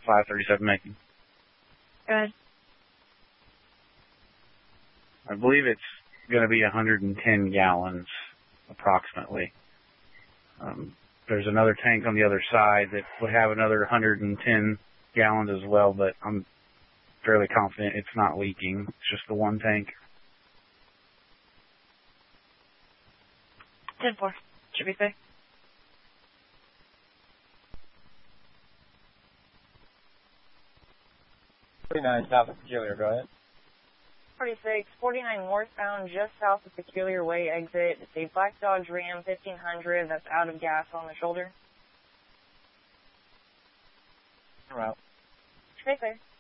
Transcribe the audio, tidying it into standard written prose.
537 making. Go ahead. I believe it's going to be 110 gallons, approximately. There's another tank on the other side that would have another 110 gallons as well, but I'm fairly confident it's not leaking. It's just the one tank. 10-4. Should be safe. South of Peculiar, go ahead. 46, 49 northbound, just south of Peculiar Way exit. It's a Black Dodge Ram 1500 that's out of gas on the shoulder. Route. Stay safe.